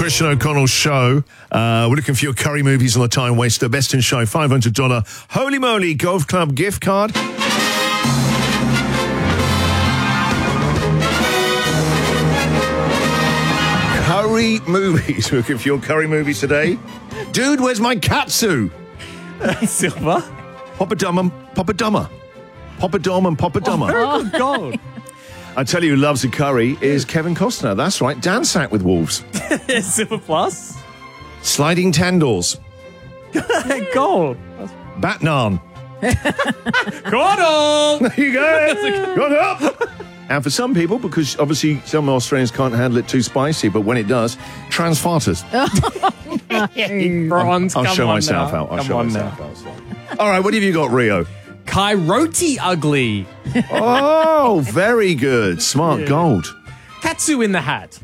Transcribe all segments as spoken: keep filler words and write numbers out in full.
Christian O'Connell Show. Uh, we're looking for your curry movies on the Time Waster. Best in Show, five hundred dollars Holy Moly Golf Club gift card. Curry movies. We're looking for your curry movies today. Dude, where's my katsu? Silver. Papa-dumma, Papa-dumma. Papa-dom and Papa-dumma. Oh, very good gold. I tell you who loves a curry is Kevin Costner. That's right, Dan Sack with Wolves. Silver plus. Sliding Tandles. Gold. Batnan. Gold. There you go. Got up. And for some people, because obviously some Australians can't handle it too spicy, but when it does, Transfarters. Bronze. I'll come show on myself now. out. I'll come show on myself now. out. So. All right, what have you got, Rio? Coyote ugly. Oh, very good. Smart. Yeah. Gold. Katsu in the hat.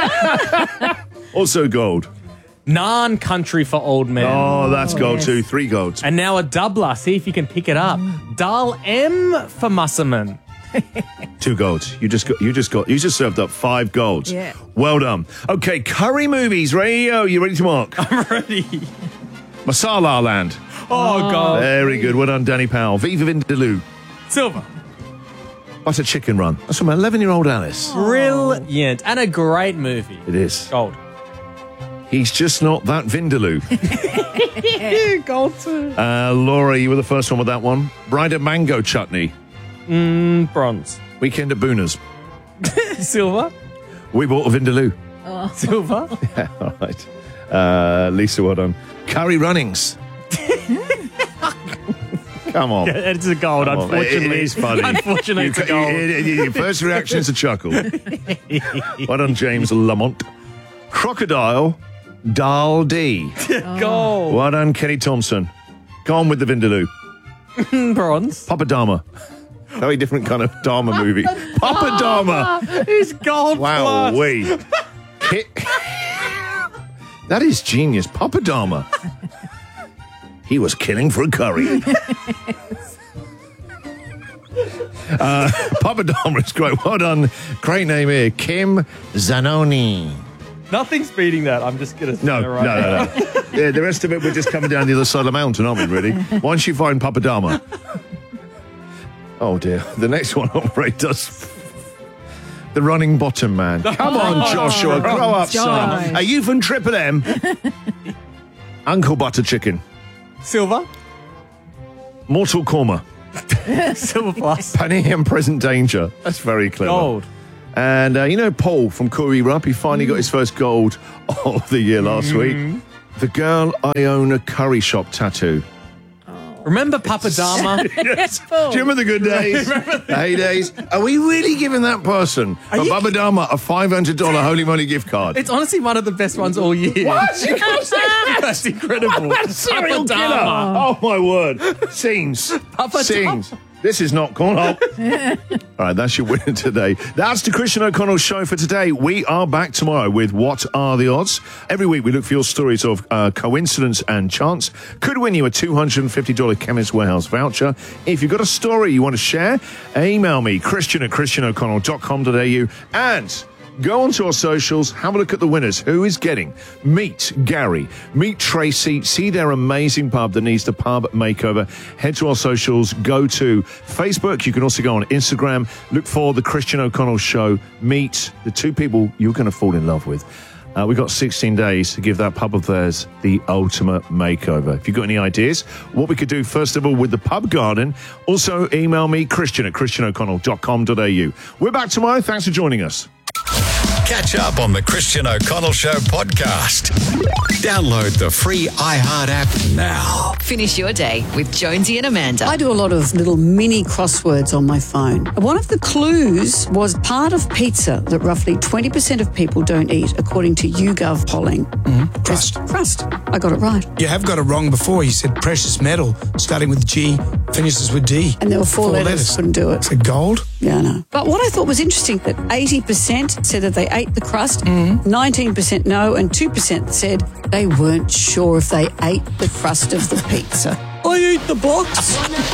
Also gold. Naan country for old men. Oh, that's gold yes. too. Three golds. And now a doubler. See if you can pick it up. Dal M for Musserman. Two golds. You just got. You just got. You just served up five golds. Yeah. Well done. Okay, curry movies. Rio, you ready to mark? I'm ready. Masala Land. Oh, God. Very good. Well done, Danny Powell. Viva Vindaloo. Silver. Butter Chicken Run. That's from eleven-year-old Alice. Brilliant. And a great movie. It is. Gold. He's just not that Vindaloo. Gold too. uh, Laura, you were the first one with that one. Bride of Mango Chutney. Mm, bronze. Weekend at Booner's. Silver. We bought a Vindaloo. Silver. Yeah, all right. Uh, Lisa, well done. Curry Runnings. Come on. Yeah, it's a gold, Come on. unfortunately. It is funny. Unfortunately, it's a gold. You- you- you- Your first reaction is a chuckle. Well done, James Lamont. Crocodile Dal D. Gold. Well done, Kenny Thompson. Go on with the Vindaloo. Bronze. Papa Dharma. Very different kind of Dharma movie. Papa Dharma. It's gold Wow, plus. we. That is genius. Papa Dharma. He was killing for a curry. uh, Papa Dharma is great. Well done. Great name here. Kim Zanoni. Nothing's beating that. I'm just going to No, no, right no, no. Yeah, the rest of it, we're just coming down the other side of the mountain, aren't we, really? Once you find Papa Dharma. Oh, dear. The next one on Ray does... The Running Bottom Man. Come on, Joshua. Grow up, son. Josh. Are you from Triple M? Uncle Butter Chicken. Silver. Mortal Korma. Silver plus. Penny and Present Danger. That's very clever. Gold. And uh, you know Paul from Corey Rupp? He finally got his first gold of the year last Mm-hmm. week. The Girl I Own a Curry Shop tattoo. Remember Papa Dharma? Yes. Do you remember the good days? The heydays? Are we really giving that person, a you- Baba Dharma, a five hundred dollars Holy Moly gift card? It's honestly one of the best ones all year. What? You can't say that. That's incredible. What a serial Papa killer. Dharma. Oh, my word. Sings. Papa Sings. This is not cornhole. All right, that's your winner today. That's the Christian O'Connell Show for today. We are back tomorrow with What Are the Odds? Every week we look for your stories of uh, coincidence and chance. Could win you a two hundred fifty dollars Chemist Warehouse voucher. If you've got a story you want to share, email me, Christian at christian o'connell dot com dot a u, and go onto our socials, have a look at the winners. Who is getting? Meet Gary, meet Tracy, see their amazing pub that needs the pub makeover. Head to our socials, go to Facebook. You can also go on Instagram, look for the Christian O'Connell Show, meet the two people you're going to fall in love with. Uh, we've got sixteen days to give that pub of theirs the ultimate makeover. If you've got any ideas, what we could do, first of all, with the pub garden, also email me, Christian at christian o'connell dot com dot a u. We're back tomorrow. Thanks for joining us. Catch up on the Christian O'Connell Show podcast. Download the free iHeart app now. Finish your day with Jonesy and Amanda. I do a lot of little mini crosswords on my phone. One of the clues was part of pizza that roughly twenty percent of people don't eat, according to YouGov polling. Mm-hmm. Crust. Crust. I got it right. You have got it wrong before. You said precious metal, starting with G, finishes with D. And there were four, letters. Couldn't do it. So gold? Yeah, I know. But what I thought was interesting, that eighty percent said that they ate the crust, Mm-hmm. nineteen percent no, and two percent said they weren't sure if they ate the crust of the pizza. I eat the box.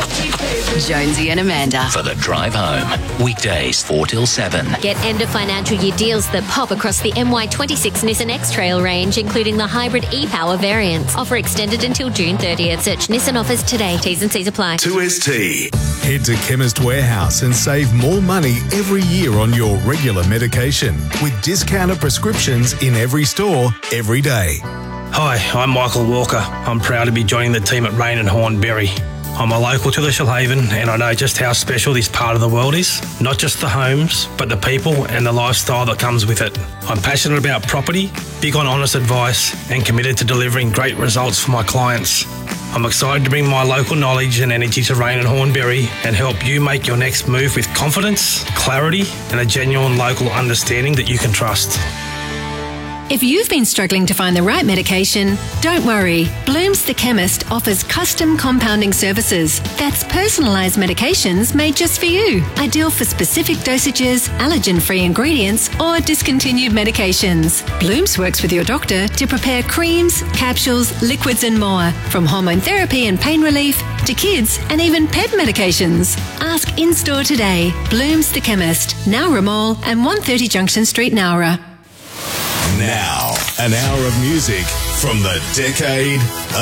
Jonesy and Amanda. For the drive home. Weekdays four till seven. Get end of financial year deals that pop across the M Y twenty-six Nissan X-Trail range, including the hybrid e-Power variants. Offer extended until June thirtieth. Search Nissan offers today. T's and C's apply. two S T. Head to Chemist Warehouse and save more money every year on your regular medication with discounted prescriptions in every store, every day. Hi, I'm Michael Walker. I'm proud to be joining the team at Rain and Hornberry. I'm a local to the Shoalhaven and I know just how special this part of the world is. Not just the homes, but the people and the lifestyle that comes with it. I'm passionate about property, big on honest advice and committed to delivering great results for my clients. I'm excited to bring my local knowledge and energy to Rain and Hornberry and help you make your next move with confidence, clarity and a genuine local understanding that you can trust. If you've been struggling to find the right medication, don't worry. Bloom's the Chemist offers custom compounding services. That's personalised medications made just for you. Ideal for specific dosages, allergen-free ingredients or discontinued medications. Bloom's works with your doctor to prepare creams, capsules, liquids and more. From hormone therapy and pain relief to kids and even pet medications. Ask in-store today. Bloom's the Chemist, Nowra Mall and one thirty Junction Street, Nowra. Now, an hour of music from the decade